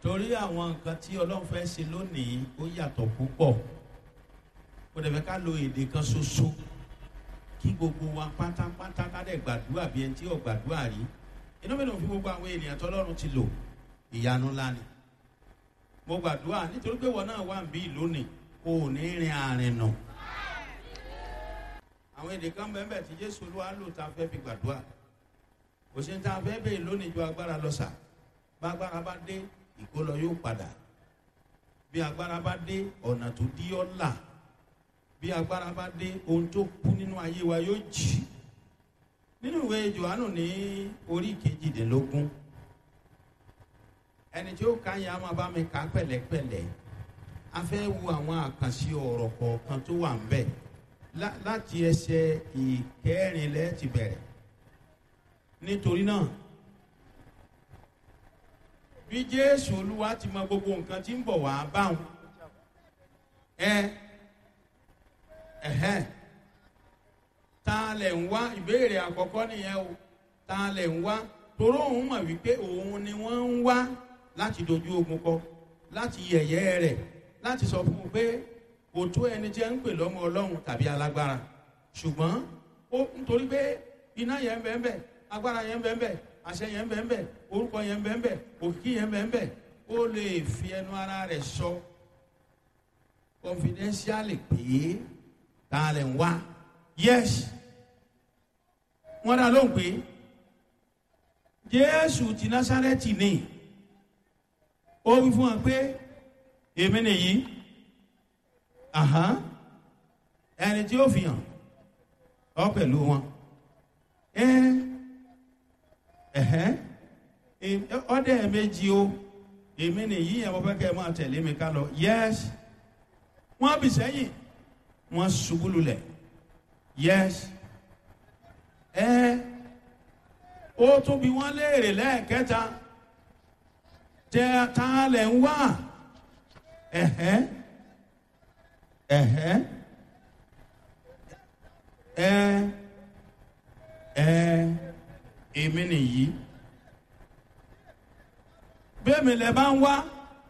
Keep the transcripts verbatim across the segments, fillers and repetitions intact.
torí àwọn nǹkan tí ọlọ́run fẹ́ ṣe lónìí ó yàtọ̀ púpọ̀. Kò dẹ̀ fẹ́ ká lo èdè kan ṣoṣo kí gbogbo wa pátápátá ká dẹ̀ gbàdúrà bí ẹni tí ò gbàdúrà rí. Inú mi ló fi gbogbo àwọn ènìyàn tọ́lọ́run ti lò ìyanu ńlá ni. Mo gbàdúrà nítorí pé wọn náà wà ń bí lónìí kò ní rin àrìn nà. Àwọn èdè kan bẹ́ẹ̀ bẹ́ẹ̀ tí Jésù Olúwa lò tá a fẹ́ fi gbàdúrà. Kò sí ní tá a fẹ́ bẹ́ẹ̀ lónìí ju agbára lọ sà. Bá agbára bá dé ìkólọ yóò padà. Bí agbára bá dé ọ̀nà tó dí ọ́ là. Bí agbára bá dé ohun tó kú nínú ayé wa yóò jì. Nínú ìwé Jòhánù ní orí kejìdínlógún. Ẹni tí ó ka yẹn a máa bá mi kà pẹ̀lẹ́pẹ̀lẹ́. A fẹ́ wo àwọn àkànṣe ọ̀rọ̀ kọ̀ọ̀kan tó wà ń bẹ̀. Láti ẹsẹ̀ ìkẹrìnlẹ́ ti bẹ̀rẹ̀. Nítorí náà bí Jésù Olúwa ti mọ gbogbo nǹkan tí ń bọ̀ wá báwọn. Ẹ ẹ̀hẹ́n ta lẹ̀ ń wá ìbéèrè àkọ́kọ́ nìyẹn o. Ta lẹ̀ ń wá toró òun mọ̀ wípé òun ni wọ́n ń wá láti dojú ogun kọ, láti yẹ̀yẹ́ rẹ̀, láti sọ fún un pé kò tó ẹni tí ẹ ń pè lọ́mọ Ọlọ́run tàbí alágbára. Ṣùgbọ́n ó nítorí pé iná yẹn ń bẹ ń bẹ, agbára yẹn ń bẹ ń bẹ, àṣẹ yẹn ń bẹ ń bẹ, orúkọ yẹn ń bẹ ń bẹ, òkìkí yẹn ń bẹ ń bẹ, ó lè fi ẹnu ara rẹ̀ sọ confidentially pé ta lẹ̀ ń wá. Yes, wọ́n dá lóhùn pé Jésù ti Násárẹ́tì ni. Ó wí fún wa pé èmi nìyí. Ẹni tí ó fi hàn ọ pẹ̀lú wọn. Ọdẹ méjì o, èmi nìyí ẹ̀ wọ́n fẹ́ kẹ́ ẹ máa tẹ̀lé mi ká lọ. Yes, wọ́n bì sẹ́yìn, wọ́n ṣubú lulẹ̀. Yes, ẹ ó tún bí wọ́n léèrè lẹ́ẹ̀kẹta tẹ ta lẹ̀ ń wá. Ẹ̀hẹ́ ẹ̀hẹ́ ẹ ẹ èmi nìyí. Bẹ́ẹ̀ mi lẹ bá ń wá,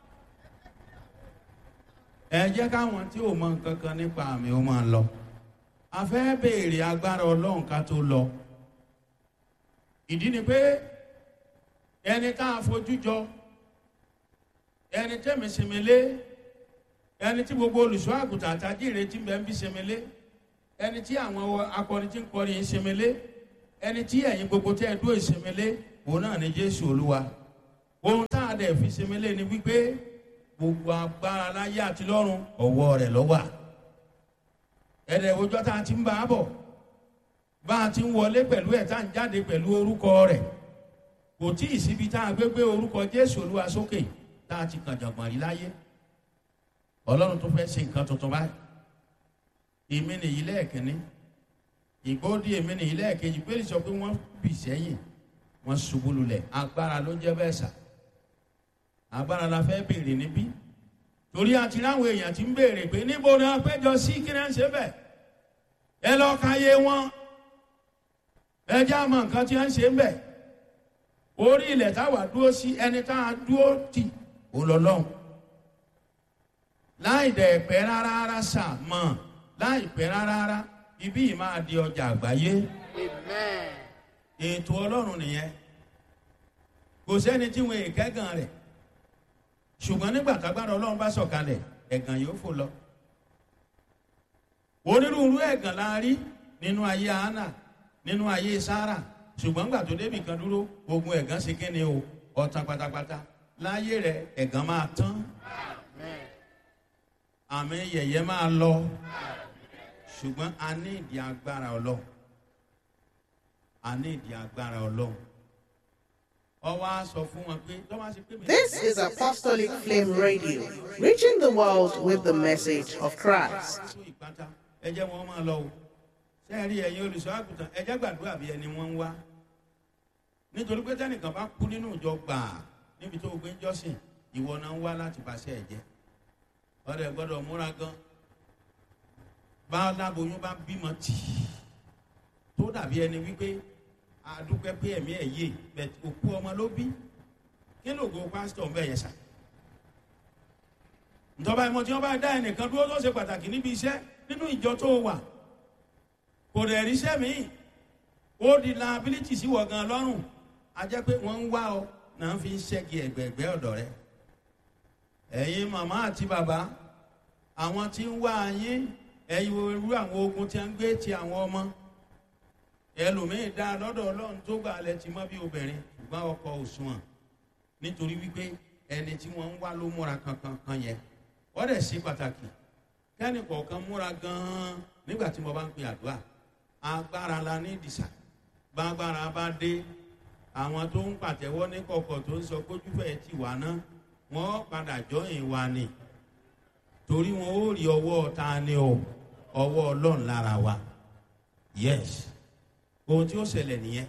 ẹ jẹ́ káwọn tí ò mọ nǹkan kan nípa àmì ó máa lọ. A fẹ́ béèrè agbára Ọlọ́run ká tó lọ. Ìdí ni pé ẹni tá a fojú jọ, ẹni tẹ́mi sinmi lé, ẹni tí gbogbo olùṣọ́ àgùntàn àtàjìrè tí ń bẹ ń bí sinmi lé, ẹni tí àwọn akọrin tí ń kọrin yìí sinmi lé, ẹni tí ẹ̀yin gbogbo tẹ́ ẹ dúró ìsinmi lé, òun náà ni Jésù Olúwa. Ohun tá a dẹ̀ fi sinmi lé ni wípé gbogbo agbára láyé àti lọ́run ọwọ́ rẹ̀ ló wà. Ẹ̀rẹ̀ òjò tá a ti ń bá a bọ̀, bá a ti ń wọlé pẹ̀lú ẹ̀ tá a ń jáde pẹ̀lú orúkọ rẹ̀. Kò tí ì síbi tá a gbé gbé orúkọ Jésù Olúwa sókè tá a ti kàn jàngbọ̀n rí láyé. Ọlọ́run tó fẹ́ ṣe nǹkan tuntun báyìí. Èmi nìyí lẹ́ẹ̀kínní, ìgbóòdì èmi nìyí lẹ́ẹ̀kejì. Pé sọ pé wọ́n bì sẹ́yìn, wọ́n ṣubú lulẹ̀. Agbára ló jẹ́ bẹ́ẹ̀ sà. Agbára la fẹ́ béèrè níbí. Torí àti láwọn èèyàn ti ń béèrè pé níbo ni wọ́n péjọ sí, kí ni wọ́n ṣe bẹ́ẹ̀. Ẹ lọ ka yé wọn. Ẹ já mọ nǹkan tí wọ́n ṣe ń bẹ̀. Orí ilẹ̀ táwa dúró sí, ẹni tá a dúró tì ó lọ lọ́hùn. Láì dẹ̀ pẹ́ rárá rárá sà mọ̀, láì pẹ́ rárá rárá ibí yìí máa di ọjà àgbáyé. Ètò Ọlọ́run nìyẹn. Kò sẹ́ni tí wọn èkẹ́gàn rẹ̀. Ṣùgbọ́n nígbà tágbára Ọlọ́run bá sọ̀kalẹ̀, ẹ̀gàn yóò fò lọ. Onírúurú ẹ̀gàn la rí nínú ayé Hánà, nínú ayé Sárà. Ṣùgbọ́n nígbà tó débì kan dúró, ogun ẹ̀gàn ṣe kí ni o? Ọ̀tàn pátápátá. Láyé rẹ̀ ẹ̀gàn máa tán. Àmì yẹ̀yẹ́ máa lọ. Ṣùgbọ́n a ní ìdí agbára Ọlọ́run. A ní ìdí agbára Ọlọ́run. This is Apostolic Flame Radio, reaching the world with the message of Christ. Ẹ jẹ́ wọn máa lọ o. Ṣé ẹ rí ẹ̀yin olùṣọ́ àgùntàn, ẹ jẹ́ gbàdúrà bí ẹni wọ́n ń wá. Nítorí pé tẹ́nìkan bá kú nínú ìjọ gbàá níbi tó gbé ń jọ́sìn, ìwọ náà ń wá láti bàṣẹ́ ẹ̀ jẹ́. Ọ̀rẹ́ gbọ́dọ̀ múra gan. Bá aláboyún bá bímọ tì tó dàbí ẹni wípé adúpẹ́ pé ẹ̀mí ẹ̀ yé bẹ̀ òkú ọmọ ló bí. Kí ló go pásítọ̀ ń bẹ̀ yẹn sà? ìjọba ìmọ̀ tí wọ́n bá dá ẹnìkan dúró tó ṣe pàtàkì níbi iṣẹ́ nínú ìjọ tó wà, kò dẹ̀ ríṣẹ́ míì, ó di liability sí wọ̀ gan lọ́rùn. A jẹ́ pé wọ́n ń wá ọ náà fi ń ṣẹ́gi ẹ̀gbẹ̀ẹ̀gbẹ́ ọ̀dọ̀ rẹ. Ẹ̀yin màmá àti bàbá, àwọn tí ń wá yín, ẹ̀yin irú àwọn ogun tí a ń gbé ti àwọn ọmọ. Ẹlòmíì dá lọ́dọ̀ Ọlọ́run tó gbà lẹ ti mọ́ bí obìnrin, ṣùgbọ́n ọkọ òṣùwọ̀n, nítorí wípé ẹni tí wọ́n ń wá ló múra kankan kan yẹn. Ó dẹ̀ sí pàtàkì kẹ́ni kọ̀ọ̀kan múra gan-an nígbà tí mo bá ń pe àdúrà. Agbára la ní ìdìsà, bágbára bá dé, àwọn tó ń pàtẹ́wọ́ ní kọ̀kọ̀ tó ń sọ kójúfẹ́ ti wà náà, wọ́n padà jọyìn wa ni, torí wọn ó rí ọwọ́ ta ni o, ọwọ́ Ọlọ́run lára wa. Yes, ohun tí ó ṣẹlẹ̀ nìyẹn.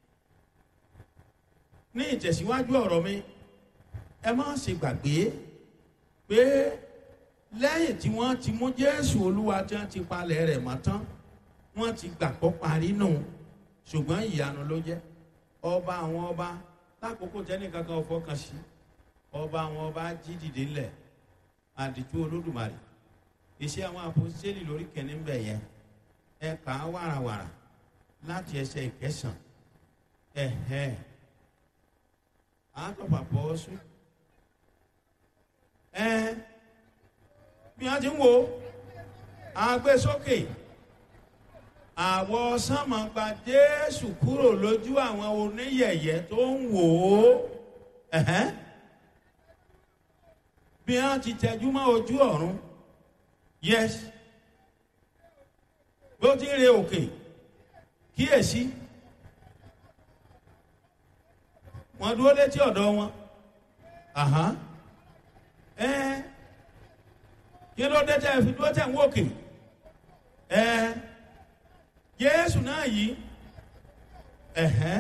Ní ìtẹ̀síwájú ọ̀rọ̀ mi, ẹ má ṣe gbàgbé pé lẹ́yìn tí wọ́n ti mú Jésù Olúwa tí wọ́n ti palẹ̀ rẹ̀ mọ́ tán, wọ́n ti gbàgbọ́ parí nù, ṣùgbọ́n ìyanu ló jẹ́. Ọba àwọn ọba, lákòókò tẹ́nìkankan ò fọkàn sí, ọba àwọn ọba jí dìde ńlẹ̀, àdìtú Olódùmarè. Iṣẹ́ àwọn àpòstélì lórí kẹ́ni ń bẹ̀ yẹn, ẹ kà á wàràwàrà láti ẹsẹ̀ ìkẹsàn. Ẹ̀hẹ́ àtọ̀pà pọ̀ sùn. Ẹ bí wọ́n ti ń wo àgbésókè, àwọ̀ sánmọ̀ gba Jésù kúrò lójú àwọn oníyẹ̀yẹ́ tó ń wò ó. Ẹ̀hẹ́ bí wọ́n ti tẹjú mọ́ ojú ọ̀run. Yes, bí ó ti ń re òkè, kíyèsí wọ́n dúró létí ọ̀dọ̀ wọn. Àhán ẹ kí ló dé tẹ́ fi dúró tẹ́ ń wòkè? Ẹ Jésù náà yìí. Ẹ̀hẹ́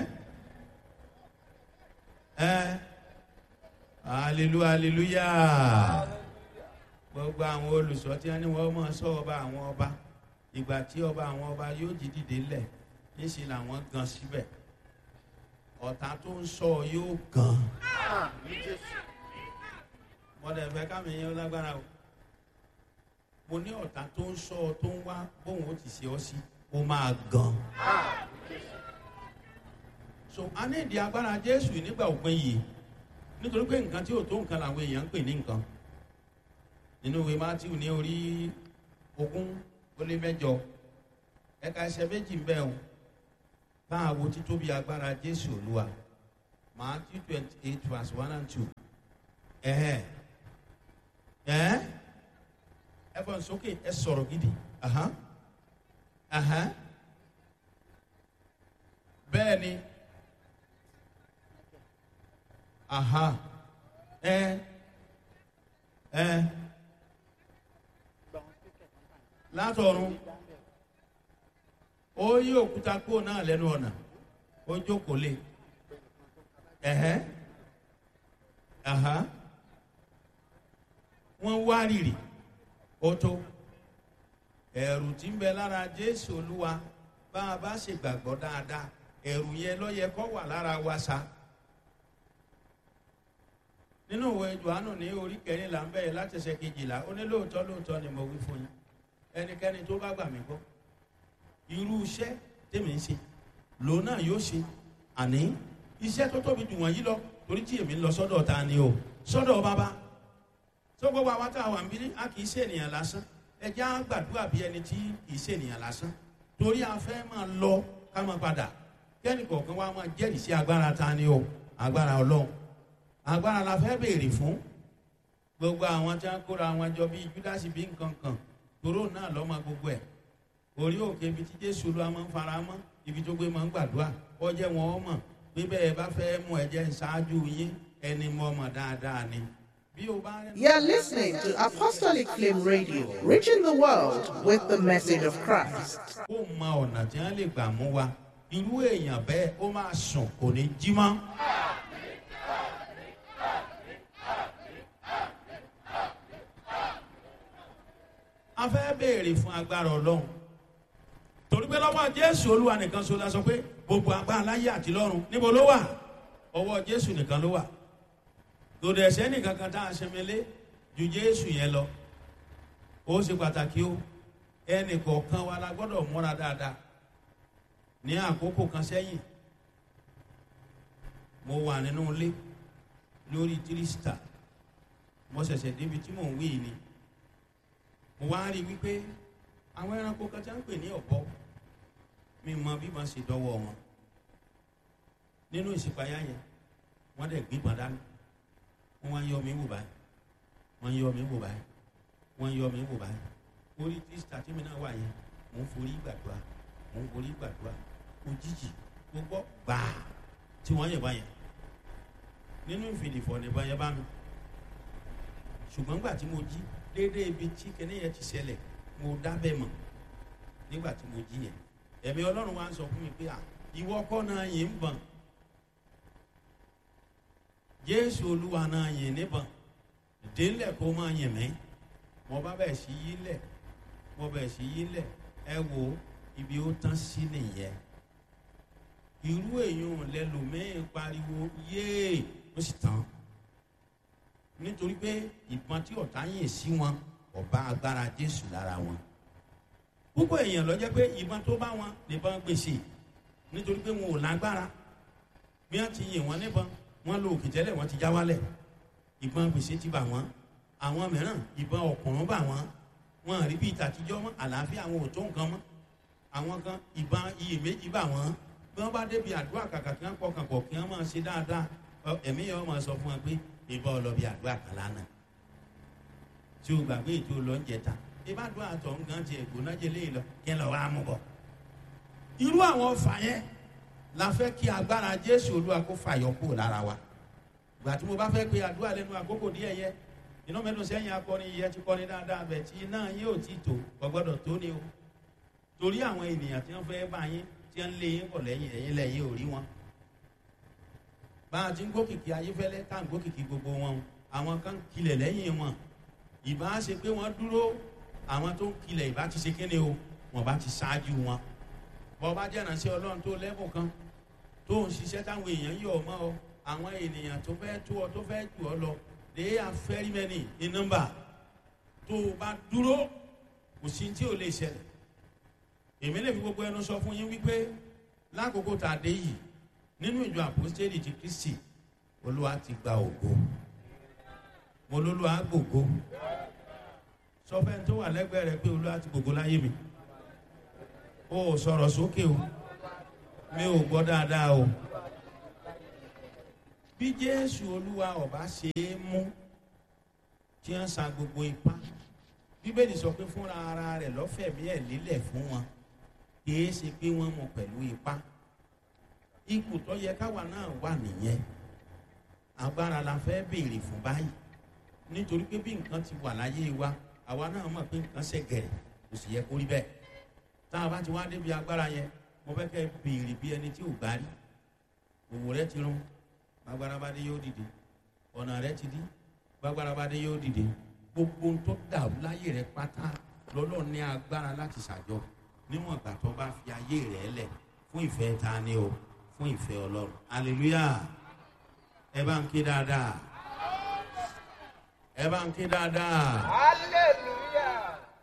ẹ hallelujah hallelujah. Gbogbo àwọn olùsọ tí wọ́n ní wọ́n máa sọ ọba àwọn ọba, ìgbà tí ọba àwọn ọba yóò jí dìde lẹ̀, níṣẹ́ làwọn gan síbẹ̀. Ọ̀tá tó ń sọ yóò gan. Mọ̀dẹ̀ fẹ́ kámi yẹn lágbára o. Mo ní ọ̀tá tó ń sọ tó ń wá bóun ó ti ṣe ọ́ sí, ó máa gan. So a ní ìdí agbára Jésù nígbà òpin yìí, nítorí pé nǹkan tí ò tó nǹkan làwọn èèyàn ń pè ní nǹkan. Nínú ìwé Mátíù ní orí ogún ó lé mẹ́jọ, ẹ̀ka ẹsẹ̀ méjì ń bẹ o. Báwo títóbi agbára Jésù Olúwa. Matthew twenty-eight verse one and two. Ẹ̀hẹ́ ẹ̀ ẹ fọ́n sókè, ẹ sọ̀rọ̀ gidi. Ahán ahán bẹ́ẹ̀ ni. Aha ẹ ẹ látọ̀run ó yí òkúta kúrò náà lẹ́nu ọ̀nà, ó jókòó lé. Ẹ̀hẹ́ aha wọ́n wá rìrì, ó tó. Ẹ̀rù tí ń bẹ lára Jésù Olúwa, bá a bá ṣe gbàgbọ́ dáadáa, ẹ̀rù yẹn ló yẹ kó wà lára wa sa. Nínú ìwé Jòhánù ní orí kẹrìnlá ń bẹ̀rẹ̀ láti ẹsẹ̀ kejìlá, ó ní lóòótọ́ lóòótọ́ ni mo wí fún yín, ẹnikẹ́ni tó bá gbà mí gbọ́, irú iṣẹ́ tèmi ń ṣe lòun náà yóò ṣe, àní iṣẹ́ tó tóbi jù wọ̀nyí lọ, torí tí èmi ń lọ sọ́dọ̀ ta ni o, sọ́dọ̀ bàbá. Tó gbogbo àwọn tá a wà ń bí, a kì í ṣe ènìyàn lásán. Ẹ jẹ́ á gbàdúrà bí ẹni tí kì í ṣe ènìyàn lásán, torí a fẹ́ máa lọ ká máa padà. Kẹ́ni kọ̀ọ̀kan wa máa jẹ́rìí sí agbára ta ni o, agbára Ọlọ́run. Agbára la fẹ́ béèrè fún. Gbogbo àwọn tí wọ́n kóra wọn jọ bí Júdásì bí nǹkan kan, toró náà lọ́mọ gbogbo ẹ̀. Orí òkè ibi tí Jésù Olúwa máa ń fara mọ́, ibi tó gbé máa ń gbàdúrà, ó jẹ́ wọn ó mọ̀ pé bẹ́ẹ̀ bá fẹ́ mú ẹ̀jẹ̀ ṣáájú yín, ẹni mọ̀ mọ̀ dáadáa ni. You are listening to Apostolic Flame Radio, reaching the world with the message of Christ. Ó mọ ọ̀nà tí wọ́n lè gbà mú wa, irú èèyàn bẹ́ẹ̀ ó máa sùn kò ní jí mọ́. A fẹ́ béèrè fún agbára Ọlọ́run, torí pé lọ́wọ́ Jésù Olúwa nìkan ṣoṣo la sọ pé gbogbo agbára láyé àti lọ́run níbo ló wà? Ọwọ́ Jésù nìkan ló wà. Lòdì ẹ̀ṣẹ̀ nìkan kan tá a ṣẹmẹlé, ju Jésù yẹn lọ. Ó ṣe pàtàkì o. Ẹnì kọ̀ọ̀kan wa la gbọ́dọ̀ múra dáadáa. Ní àkókò kan sẹ́yìn, mo wà nínú ilé lórí tírísítà. Mo ṣẹ̀ṣẹ̀ débi tí mò ń wí ni. Mo wá rí wípé àwọn ẹranko kan tí wọ́n ń pè ní ọ̀bọ, mi mọ bí wọ́n ṣe dọ́wọ́ wọn. Nínú ìṣípayá yẹn, wọ́n dẹ̀ gbígbọ́n dání. Wọ́n wá ń yọ mí wò báyìí. Wọ́n ń yọ mí wò báyìí. Wọ́n ń yọ mí wò báyìí. Orí tírísítà tí mi náà wà yẹn, mò ń forí gbàdúrà. Mò ń forí gbàdúrà. Òjijì mo gbọ́ gbàá tí wọ́n yẹ̀ báyẹn. Nínú ìfìdífọ̀ nìbọn yẹn bá mi. Ṣùgbọ́n nígbà tí mo jí déédéé ibi tí kinní yẹn ti ṣẹlẹ̀, mo dábẹ́ mọ̀ nígbà tí mo jí yẹn. Ẹ̀mí Ọlọ́run wá ń sọ fún mi pé à ìwọ kọ́ náà yìí ń bọ̀n. Jésù Olúwa náà yìí níbọn. Délẹ̀ kó máa yìn mí. Mo bá bẹ̀ sí yí lẹ̀. Mo bẹ̀ sí yí lẹ̀. Ẹ wo ibi ó tán sí nìyẹn. Irú èèyàn lẹ́lòmíì pariwo yéè ó sì tán. Nítorí pé ìbọn tí ọ̀tá yìn sí wọn ọba agbára Jésù lára wọn. Púpọ̀ èèyàn ló jẹ́ pé ìbọn tó bá wọn nìbọn gbèsè. Nítorí pé wọn ò lágbára. Bí wọ́n ti yìn wọ́n níbọn, wọ́n lo òkè tẹ́lẹ̀ wọ́n ti já wálẹ̀. Ìbọn gbèsè ti bà wọ́n. Àwọn mìíràn ìbọn ọ̀kùnrùn bà wọ́n. Wọ́n rí bí ìtàtijọ́ mọ́, àlàáfíà àwọn ò tó nǹkan mọ́. Àwọn kan ìbọn iyèméjì bà wọ́n. Bí wọ́n bá débi àdúrà kàkà kí wọ́n pọkàn pọ̀ kí wọ́n máa ṣe dáadáa, ẹ̀mí yẹn wọ́n máa sọ fún wọn pé ìbọn ọlọ́bì àdúrà kan lánàá. Tí o gbàgbé ètò lọ́njẹta, ìbá àdúrà tó ń gan ti ẹ̀gbọ́n jẹ léyìn lọ kí ẹ lọ wá mú bọ̀. Irú àwọn ọfà yẹn la fẹ́ kí agbára Jésù Olúwa kó fàyọ kúrò lára wa. Ìgbà tí mo bá fẹ́ pe àdúrà lẹ́nu àkókò díẹ̀ yẹ, iná mẹ́nu sẹ́yìn akọrin yẹ ti kọrin dáadáa bẹ̀ tí iná yín ò tí tó gbọ́dọ̀ tó ní o. Torí àwọn ènìyàn tí wọ́n fẹ́ bá yín tí wọ́n lé yín bọ̀ lẹ́yìn ẹ̀yìn lẹ́yìn ò rí wọn. Bá a ti ń gbókìkí ayéfẹ́lẹ́ tá à ń gbókìkí gbogbo wọn, àwọn kan kilẹ̀ lẹ́yìn wọn. Ìbá ṣe pé wọ́n dúró, àwọn tó ń kilẹ̀ ìbá ti ṣe kéde o, wọ́n bá ti ṣáájú wọn. Bọ́ bá jẹ́ ìránṣẹ́ Ọlọ́run tó lẹ́bùn kan tó ń ṣiṣẹ́ táwọn èèyàn yọ̀ ọ́ mọ́ ọ, àwọn ènìyàn tó fẹ́ tó ọ tó fẹ́ jù ọ lọ, they are very many in number. Tó o bá dúró, kò sí tí ò lè ṣẹlẹ̀. Èmi lè fi gbogbo ẹnu sọ fún yín wípé lákòókò tá a dé yìí nínú ìjọ àpòstélì ti Kristi, Olúwa ti gba ògo. Mo lólúwa gbògo. Sọ fẹ́ni tó wà lẹ́gbẹ̀ẹ́ rẹ pé Olúwa ti gbògo láyé mi. O ò sọ̀rọ̀ sókè o. Mi ò gbọ́ dáadáa o. Bí Jésù Olúwa ọba ṣe é mú tí wọ́n sa gbogbo ipá, Bíbélì sọ pé fúnra ara rẹ̀ lọ́fẹ̀mí ẹ̀ lélẹ̀ fún wọn. Kìí ṣe pé wọ́n mú pẹ̀lú ipá. Ipò tó yẹ káwa náà wà nìyẹn. Agbára la fẹ́ béèrè fún báyìí. Nítorí pé bí nǹkan ti wà láyé wa, àwa náà mọ̀ pé nǹkan ṣe gẹ̀rẹ̀, kò sì yẹ kó rí bẹ́ẹ̀. Tá a bá ti wá débi agbára yẹn, mo fẹ́ kẹ́ béèrè bí ẹni tí ò gbá rí. Òwò rẹ ti rún, gbàgbára bá dé yóò dìde. Ọ̀nà rẹ ti dí, gbàgbára bá dé yóò dìde. Gbogbo ohun tó dàrú láyé rẹ pátá lọ́lọ́run ní agbára láti ṣàjọ. Níwọ̀n ìgbà tó bá fi ayé rẹ̀ lẹ̀ fún ìfẹ́ ta ni o, fún ìfẹ́ Ọlọ́run. Hallelujah. Ẹ bá ń ké dáadáa. Ẹ bá ń ké dáadáa. Hallelujah.